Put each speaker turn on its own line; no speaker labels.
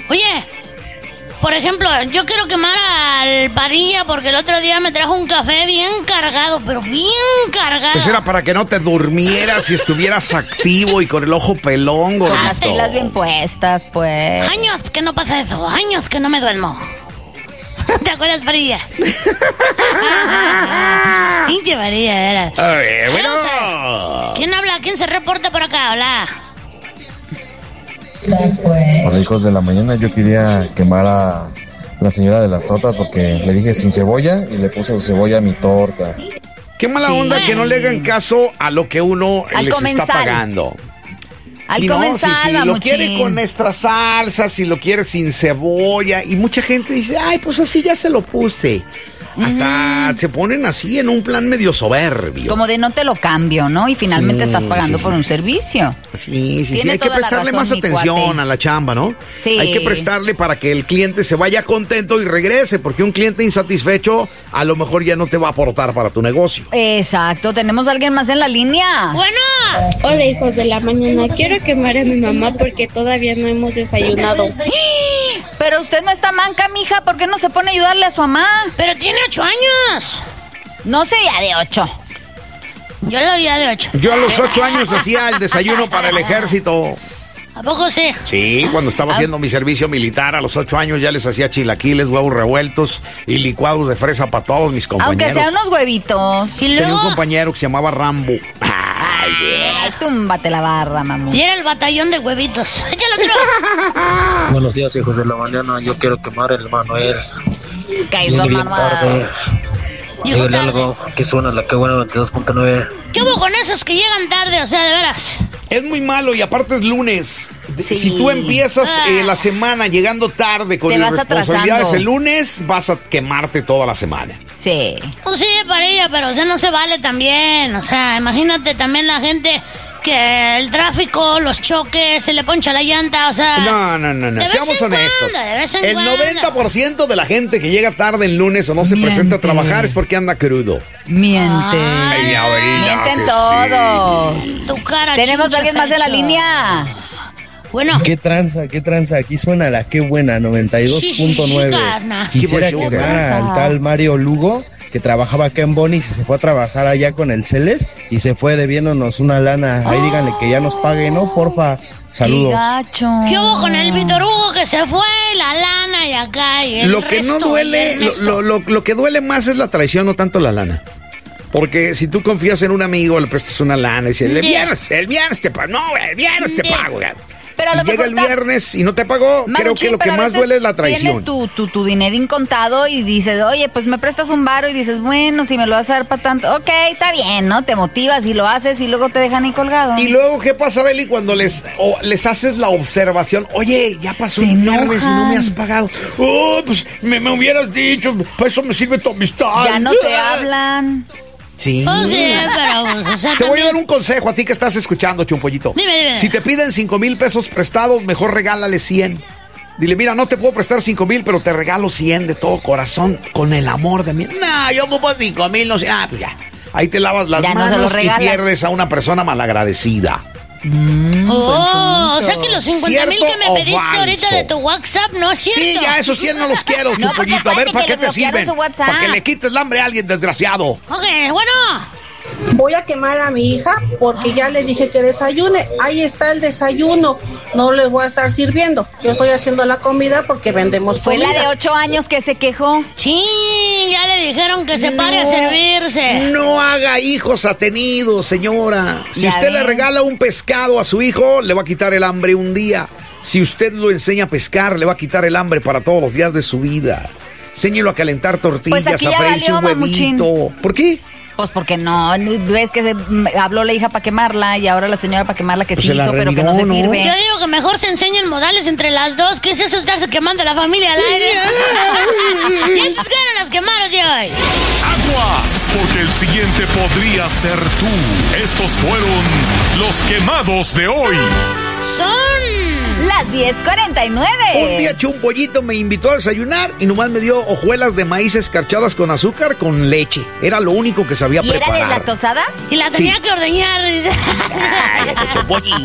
Oye, por ejemplo, yo quiero quemar al Parilla porque el otro día me trajo un café bien cargado, pero bien cargado.
Pues era para que no te durmieras y estuvieras activo y con el ojo pelón, gordito.
Las pilas bien puestas, pues.
Años que no pasa eso, años que no me duermo. ¿Te acuerdas, Parilla? Pinche Parilla, era.
Bueno.
¿Quién habla? ¿Quién se reporta por acá? Hola.
Hola, hijos de la mañana, yo quería quemar a la señora de las tortas porque le dije sin cebolla y le puse cebolla a mi torta.
Qué mala onda que no le hagan caso a lo que uno les está pagando. Si lo quiere con nuestra salsa, si lo quiere sin cebolla. Y mucha gente dice, ay, pues así ya se lo puse. Hasta se ponen así en un plan medio soberbio.
Como de no te lo cambio, ¿no? Y finalmente estás pagando por un servicio.
Sí. Hay que prestarle más atención a la chamba, ¿no?
Sí.
Hay que prestarle para que el cliente se vaya contento y regrese, porque un cliente insatisfecho a lo mejor ya no te va a aportar para tu negocio.
Exacto. ¿Tenemos a alguien más en la línea?
Bueno.
Hola, hijos de la mañana. Quiero quemar a mi mamá porque todavía no hemos desayunado.
Pero usted no está manca, mija. ¿Por qué no se pone a ayudarle a su mamá?
Pero tiene 8 años.
No sé, ya de 8.
Yo lo veía de 8.
Yo a los 8 años hacía el desayuno para el ejército.
¿A poco sí?
Sí, cuando estaba haciendo mi servicio militar a los 8 años ya les hacía chilaquiles, huevos revueltos y licuados de fresa para todos mis compañeros.
Aunque sean unos huevitos.
¿Y luego?
Tenía un compañero que se llamaba Rambo.
Ay, túmbate la barra, mamá.
Y era el batallón de huevitos. Échale otro.
Buenos días, hijos de la mañana. Yo quiero quemar el Manuel.
¿Qué hizo,
Viene bien tarde. Dígale algo que suena la que buena 92.9.
¿Qué hubo con esos que llegan tarde? O sea, de veras.
Es muy malo y aparte es lunes.
Sí.
Si tú empiezas la semana llegando tarde con
Te vas
irresponsabilidades
atrasando.
el lunes, vas a quemarte toda la semana.
Sí.
Pues sí, para ella, pero o sea, no se vale también. O sea, imagínate también la gente que el tráfico, los choques, se le poncha la llanta, o sea...
No. Seamos honestos.
De vez en
El
cuando.
90% de la gente que llega tarde el lunes o no se presenta a trabajar es porque anda crudo.
Miente.
Ay, ahorita
Mienten
que
todos.
Tu cara,
¿Tenemos
chincha,
a alguien más en la
Fercho.
línea?
Bueno.
¿Qué tranza? Aquí suena la qué buena, 92.9.
carna.
Quisiera
¿Qué pasó?
quemar al tal Mario Lugo, que trabajaba acá en Bonis y se fue a trabajar allá con el Celes y se fue debiéndonos una lana. Ahí díganle que ya nos pague, ¿no? Porfa. Saludos.
Qué gacho.
¿Qué hubo con el Víctor Hugo que se fue, la lana y acá y el
Lo que no
resto,
duele,
el Ernesto?
lo que duele más es la traición, no tanto la lana. Porque si tú confías en un amigo, le prestas una lana y dices, el viernes te pago. No, el viernes te pago.
Pero a lo
Y llega
mejor
el viernes y no te pagó, creo que lo que más duele es la traición.
Tienes tu dinero incontado y dices, oye, pues me prestas un varo y dices, bueno, si me lo vas a dar para tanto, ok, está bien, ¿no? Te motivas y lo haces y luego te dejan ahí colgado.
Y luego, ¿qué pasa, Beli, cuando les haces la observación? Oye, ya pasó
Se
el viernes y no
enojan.
me has pagado. Oh, pues me hubieras dicho, para eso me sirve tu amistad.
Ya no te hablan.
Sí.
Pues sí, pero, o sea,
Te voy a
también-
dar un consejo a ti que estás escuchando, Chumpollito.
Dime.
Si te piden 5,000 pesos prestados, mejor regálale 100. Dile, mira, no te puedo prestar 5,000, pero te regalo 100 de todo corazón, con el amor de mí. No, yo ocupo 5,000, no sé. Ah, pues ya. Ahí te lavas las
Ya no se
manos
los
y
regalas.
pierdes a una persona malagradecida.
Oh, o sea que los 50,000 que
¿Cierto
me
o
pediste
falso?
ahorita de tu WhatsApp no es cierto.
Sí, ya esos 100 no los quiero,
No, porque
Chumpollito. A ver,
acuérdate
¿para
que
qué te
le bloquearon
sirven?
su WhatsApp.
Para que le quites el hambre a alguien desgraciado.
Ok, bueno.
Voy a quemar a mi hija porque ya le dije que desayune. Ahí está el desayuno. No les voy a estar sirviendo. Yo estoy haciendo la comida porque vendemos
Fue
comida.
la de 8 años que se quejó.
Sí, ya le dijeron que se pare a servirse.
No haga hijos atenidos, señora. Si
Ya
usted le
ven.
regala un pescado a su hijo, le va a quitar el hambre un día. Si usted lo enseña a pescar, le va a quitar el hambre para todos los días de su vida. Enséñelo a calentar tortillas,
Pues aquí
a
ya
freírse un
valió,
huevito. ¿Por qué?
Pues porque no, ves que habló la hija para quemarla y ahora la señora para quemarla que
Pues
sí
se la
hizo, pero que no se
renegó, ¿no?
sirve.
Yo digo que mejor se enseñen modales entre las dos. ¿Qué es eso estarse quemando a la familia al aire? Ya tus ganas quemaros de hoy.
Aguas, porque el siguiente podría ser tú. Estos fueron los quemados de hoy.
Son
Las 10:49.
Un día Chumpollito me invitó a desayunar y nomás me dio hojuelas de maíz escarchadas con azúcar con leche. Era lo único que sabía
¿Y era
preparar.
deslactosada?
y la tenía que ordeñar. Dice.
Cállate, Chumpollito.